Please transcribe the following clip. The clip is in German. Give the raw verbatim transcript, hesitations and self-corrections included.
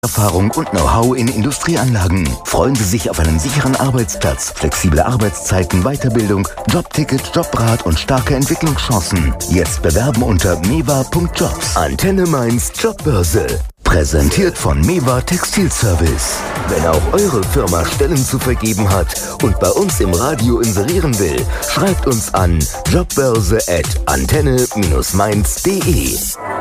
Erfahrung und Know-how in Industrieanlagen. Freuen Sie sich auf einen sicheren Arbeitsplatz, flexible Arbeitszeiten, Weiterbildung, Jobticket, Jobrat und starke Entwicklungschancen. Jetzt bewerben unter mewa punkt jobs. Antenne Mainz Jobbörse. Präsentiert von mewa Textilservice. Wenn auch eure Firma Stellen zu vergeben hat und bei uns im Radio inserieren will, schreibt uns an jobbörse at antenne Bindestrich mainz punkt de.